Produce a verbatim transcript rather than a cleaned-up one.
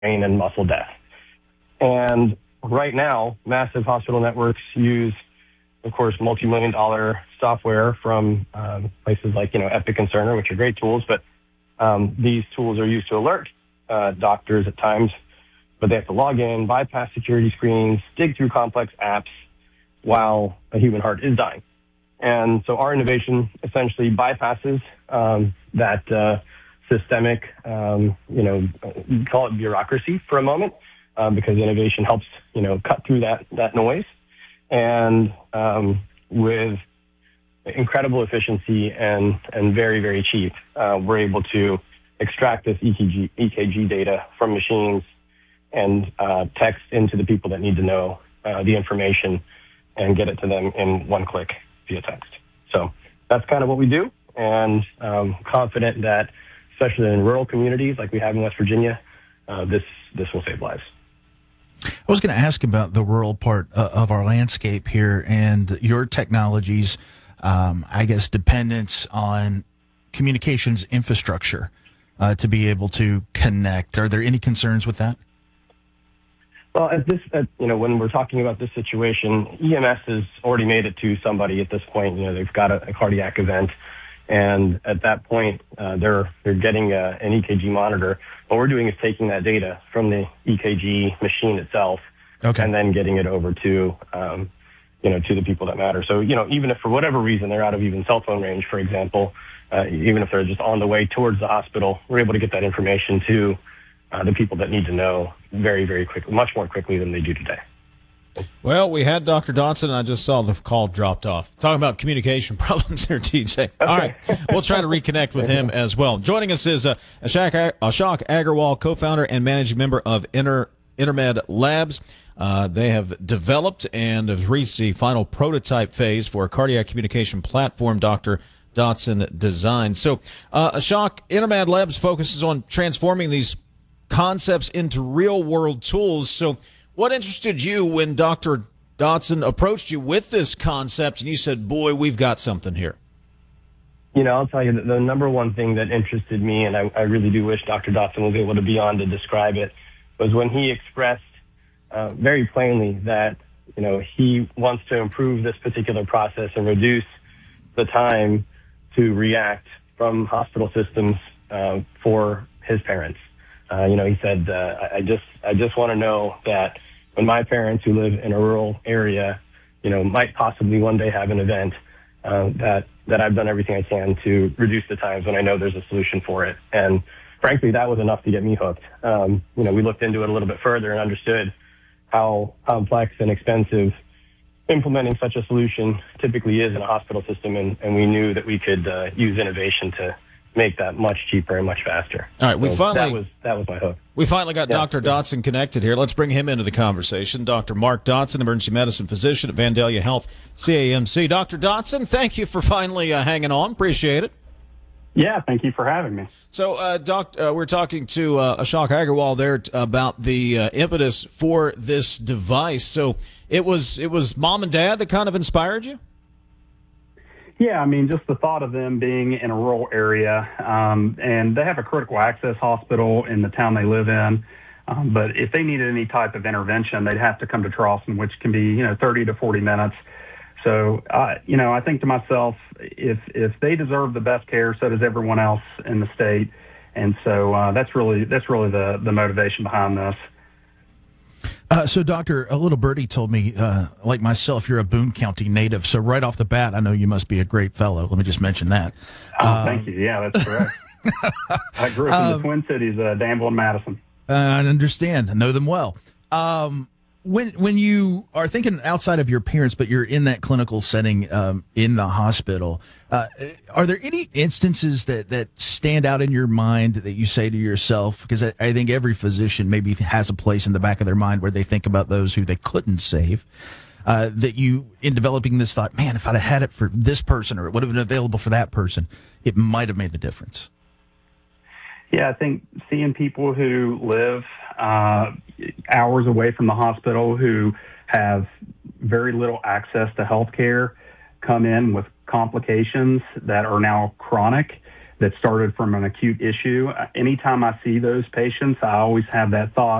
brain and muscle death. And right now, massive hospital networks use, of course, multi-million dollar software from um, places like, you know, Epic and Cerner, which are great tools, but um, these tools are used to alert uh, doctors at times, but they have to log in, bypass security screens, dig through complex apps while a human heart is dying. And so our innovation essentially bypasses um, that uh, systemic, um, you know, call it bureaucracy for a moment, uh, because innovation helps, you know, cut through that that noise. And um, with incredible efficiency and, and very, very cheap, uh, we're able to extract this E K G, E K G data from machines and uh, text into the people that need to know uh, the information and get it to them in one click via text. So that's kind of what we do, and um, confident that, especially in rural communities like we have in West Virginia, uh, this this will save lives. I was going to ask about the rural part uh, of our landscape here and your technologies, um, I guess, dependence on communications infrastructure uh, to be able to connect. Are there any concerns with that? Well, at this, at, you know, when we're talking about this situation, E M S has already made it to somebody at this point. You know, they've got a, a cardiac event, and at that point, uh, they're they're getting a, an E K G monitor. What we're doing is taking that data from the E K G machine itself, okay, and then getting it over to, um, you know, to the people that matter. So, you know, even if for whatever reason they're out of even cell phone range, for example, uh, even if they're just on the way towards the hospital, we're able to get that information to Uh, the people that need to know very, very quickly, much more quickly than they do today. Well, we had Doctor Dotson, and I just saw the call dropped off. Talking about communication problems there, T J. Okay. All right, we'll try to reconnect with him as well. Joining us is uh, Ashok, Ashok Agarwal, co-founder and managing member of Inter, Intermed Labs. Uh, they have developed and have reached the final prototype phase for a cardiac communication platform Doctor Dotson designed. So, uh, Ashok, Intermed Labs focuses on transforming these concepts into real-world tools. So what interested you when Doctor Dotson approached you with this concept and you said, boy, we've got something here? You know, I'll tell you that the number one thing that interested me, and I, I really do wish Doctor Dotson was able to be on to describe it, was when he expressed uh, very plainly that, you know, he wants to improve this particular process and reduce the time to react from hospital systems uh, for his parents. Uh, you know, he said, uh, I just, I just want to know that when my parents who live in a rural area, you know, might possibly one day have an event, uh, that, that I've done everything I can to reduce the times when I know there's a solution for it. And frankly, that was enough to get me hooked. Um, you know, we looked into it a little bit further and understood how complex and expensive implementing such a solution typically is in a hospital system. And, and we knew that we could, uh, use innovation to make that much cheaper and much faster. All right, we so finally that was that was my hook. We finally got yeah, Doctor Yeah. Dotson connected here. Let's bring him into the conversation. Doctor Mark Dotson, emergency medicine physician at Vandalia Health, C A M C. Doctor Dotson, thank you for finally uh, hanging on. Appreciate it. Yeah, thank you for having me. So, uh, Doc, uh, we're talking to uh, Ashok Agarwal there t- about the uh, impetus for this device. So, it was it was mom and dad that kind of inspired you? Yeah, I mean, just the thought of them being in a rural area, um, and they have a critical access hospital in the town they live in. Um, but if they needed any type of intervention, they'd have to come to Charleston, which can be, you know, thirty to forty minutes. So, uh, you know, I think to myself, if if they deserve the best care, so does everyone else in the state. And so uh, that's really that's really the the motivation behind this. Uh, so, Doctor, a little birdie told me, uh, like myself, you're a Boone County native. So right off the bat, I know you must be a great fellow. Let me just mention that. Oh, um, thank you. Yeah, that's correct. I grew up in um, the Twin Cities, uh, Danville and Madison. Uh, I understand. I know them well. Um, when when you are thinking outside of your parents, but you're in that clinical setting um, in the hospital, uh, are there any instances that, that stand out in your mind that you say to yourself? Because I, I think every physician maybe has a place in the back of their mind where they think about those who they couldn't save. Uh, that you, in developing this, thought, man, if I'd have had it for this person or it would have been available for that person, it might have made the difference. Yeah, I think seeing people who live uh, hours away from the hospital who have very little access to health care come in with complications that are now chronic, that started from an acute issue. Anytime I see those patients, I always have that thought